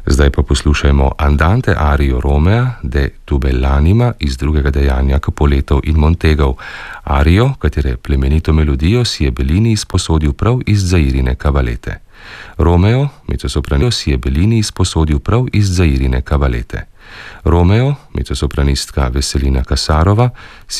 Zdaj pa poslušajmo Andante ario Romea de Tubellanima iz drugega dejanja Capuletov in Montegov. Ario, katere plemenito melodijo si je Bellini izposodil prav iz Zairine kavalete. Romeo, mezzosopranist, si je Bellini izposodil prav iz Zairine kavalete. Romeo, mezzosopranistka Veselina Kasarova,